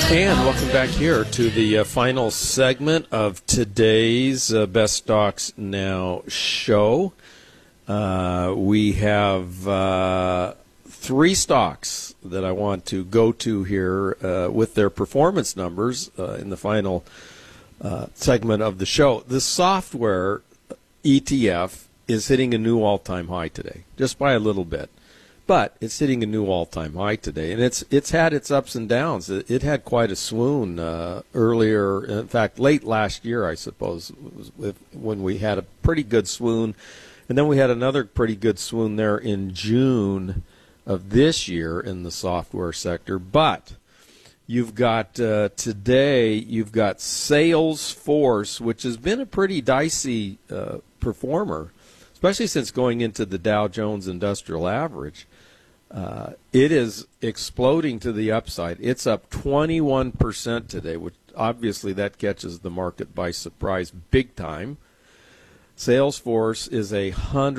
And welcome back here to the final segment of today's Best Stocks Now show. We have three stocks that I want to go to here with their performance numbers in the final segment of the show. The software ETF is hitting a new all-time high today, just by a little bit. But it's hitting a new all-time high today, and it's had its ups and downs. It had quite a swoon earlier, in fact, late last year, I suppose, when we had a pretty good swoon. And then we had another pretty good swoon there in June of this year in the software sector. But you've got today, you've got Salesforce, which has been a pretty dicey performer, especially since going into the Dow Jones Industrial Average. It is exploding to the upside. It's up 21% today, which obviously that catches the market by surprise big time. Salesforce is a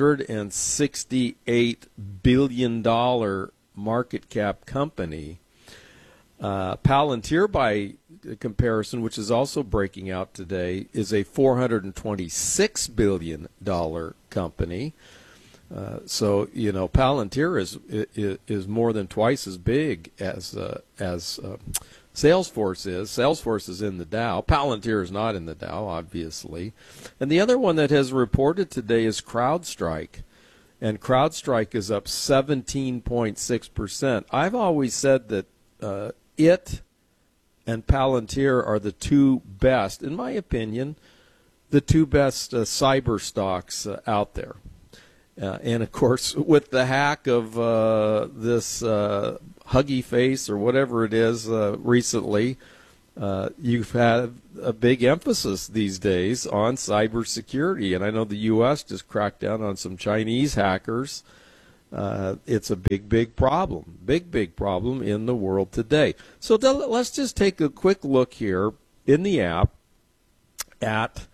$168 billion market cap company. Palantir, by comparison, which is also breaking out today, is a $426 billion company. So, you know, Palantir is more than twice as big as Salesforce is. Salesforce is in the Dow. Palantir is not in the Dow, obviously. And the other one that has reported today is CrowdStrike. And CrowdStrike is up 17.6%. I've always said that it and Palantir are the two best, in my opinion, the two best cyber stocks out there. And, of course, with the hack of this Huggy Face or whatever it is recently, you've had a big emphasis these days on cybersecurity. And I know the U.S. just cracked down on some Chinese hackers. It's a big problem, big problem in the world today. So let's just take a quick look here in the app at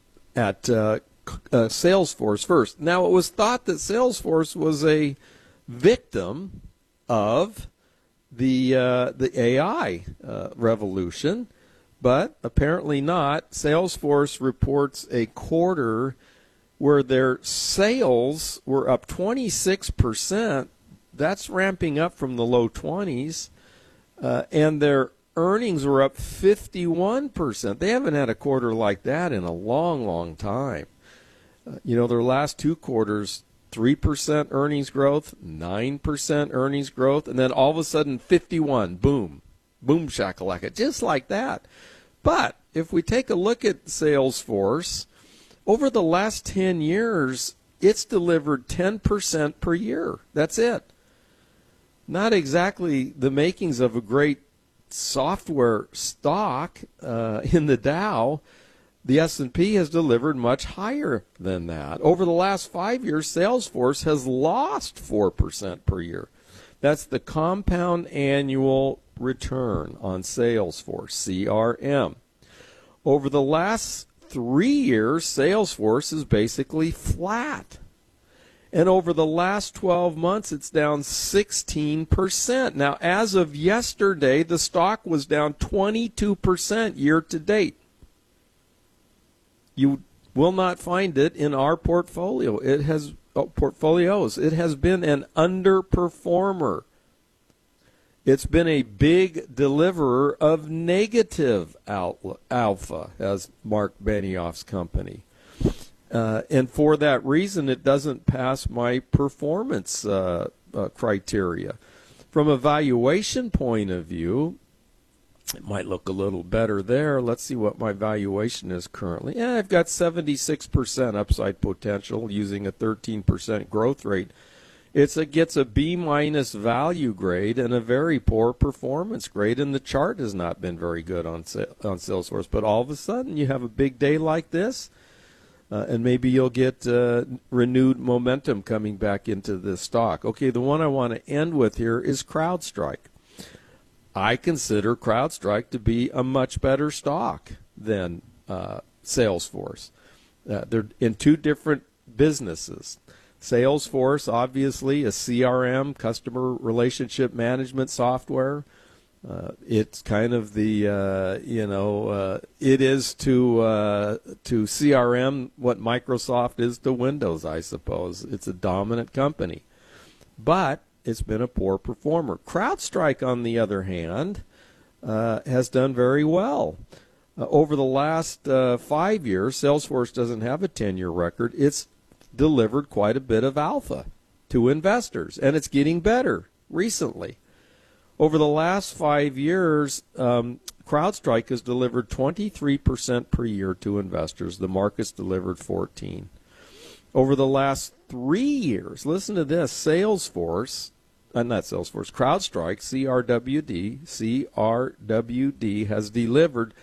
Salesforce first. Now, it was thought that Salesforce was a victim of the AI revolution, but apparently not. Salesforce reports a quarter where their sales were up 26%. That's ramping up from the low 20s, and their earnings were up 51%. They haven't had a quarter like that in a long time. You know, their last two quarters, 3% earnings growth, 9% earnings growth, and then all of a sudden 51, boom shakalaka, just like that. But if we take a look at Salesforce, over the last 10 years, it's delivered 10% per year. That's it. Not exactly the makings of a great software stock in the Dow. The S&P has delivered much higher than that. Over the last 5 years, Salesforce has lost 4% per year. That's the compound annual return on Salesforce, CRM. Over the last 3 years, Salesforce is basically flat. And over the last 12 months, it's down 16%. Now, as of yesterday, the stock was down 22% year to date. You will not find it in our portfolio. Portfolios. It has been an underperformer. It's been a big deliverer of negative alpha, as Mark Benioff's company. And for that reason, it doesn't pass my performance criteria. From a valuation point of view, it might look a little better there. Let's see what my valuation is currently. Yeah, I've got 76% upside potential using a 13% growth rate. It gets a B- value grade and a very poor performance grade, and the chart has not been very good on Salesforce. But all of a sudden, you have a big day like this, and maybe you'll get renewed momentum coming back into this stock. Okay, the one I want to end with here is CrowdStrike. I consider CrowdStrike to be a much better stock than Salesforce. They're in two different businesses. Salesforce, obviously, a CRM, customer relationship management software. It's kind of the it is to CRM what Microsoft is to Windows, I suppose. It's a dominant company, but it's been a poor performer. CrowdStrike, on the other hand, has done very well. Over the last 5 years, Salesforce doesn't have a 10-year record. It's delivered quite a bit of alpha to investors, and it's getting better recently. Over the last 5 years, CrowdStrike has delivered 23% per year to investors. The market's delivered 14%. Over the last 3 years, listen to this, CrowdStrike, CRWD has delivered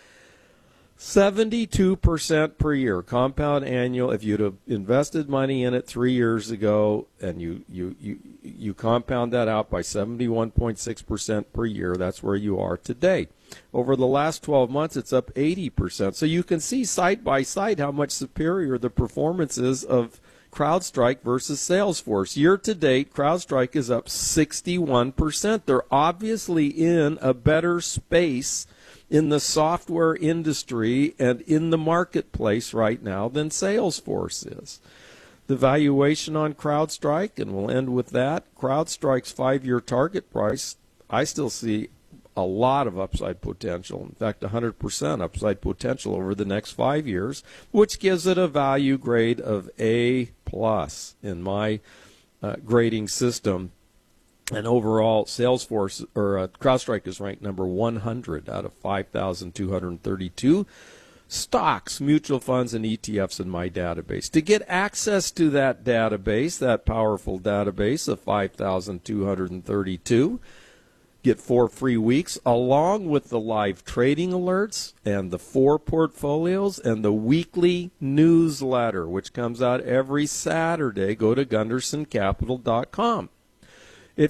72% per year, compound annual. If you'd have invested money in it 3 years ago and you compound that out by 71.6% per year, that's where you are today. Over the last 12 months, it's up 80%. So you can see side by side how much superior the performance is of CrowdStrike versus Salesforce. Year to date, CrowdStrike is up 61%. They're obviously in a better space in the software industry and in the marketplace right now than Salesforce is. The valuation on CrowdStrike, and we'll end with that, CrowdStrike's 5-year target price, I still see a lot of upside potential. In fact, 100% upside potential over the next 5 years, which gives it a value grade of A+ in my grading system. And overall, Salesforce or CrowdStrike is ranked number 100 out of 5,232 stocks, mutual funds, and ETFs in my database. To get access to that database, that powerful database of 5,232, get 4 free weeks along with the live trading alerts and the 4 portfolios and the weekly newsletter, which comes out every Saturday. Go to GundersonCapital.com.